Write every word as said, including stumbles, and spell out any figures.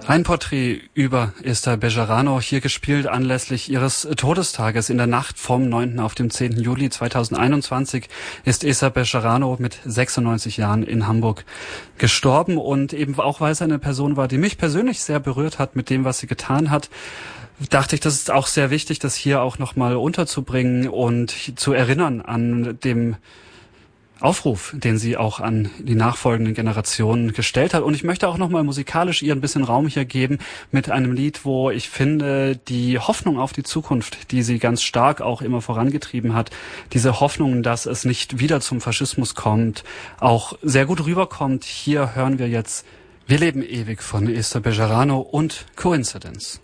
Ein Porträt über Esther Bejarano, hier gespielt anlässlich ihres Todestages. In der Nacht vom neunten auf dem zehnten Juli zweitausendeinundzwanzig ist Esther Bejarano mit sechsundneunzig Jahren in Hamburg gestorben. Und eben auch, weil es eine Person war, die mich persönlich sehr berührt hat mit dem, was sie getan hat, dachte ich, das ist auch sehr wichtig, das hier auch nochmal unterzubringen und zu erinnern an dem Aufruf, den sie auch an die nachfolgenden Generationen gestellt hat. Und ich möchte auch nochmal musikalisch ihr ein bisschen Raum hier geben mit einem Lied, wo ich finde, die Hoffnung auf die Zukunft, die sie ganz stark auch immer vorangetrieben hat, diese Hoffnung, dass es nicht wieder zum Faschismus kommt, auch sehr gut rüberkommt. Hier hören wir jetzt Wir leben ewig von Esther Bejarano und Coincidence.